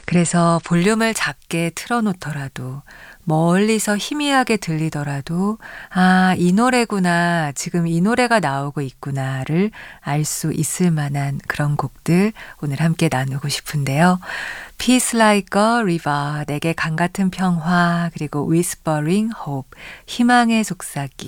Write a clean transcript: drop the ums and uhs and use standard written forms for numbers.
그래서 볼륨을 작게 틀어놓더라도 멀리서 희미하게 들리더라도 아, 이 노래구나. 지금 이 노래가 나오고 있구나를 알 수 있을 만한 그런 곡들 오늘 함께 나누고 싶은데요. Peace like a river, 내게 강 같은 평화, 그리고 Whispering hope, 희망의 속삭임.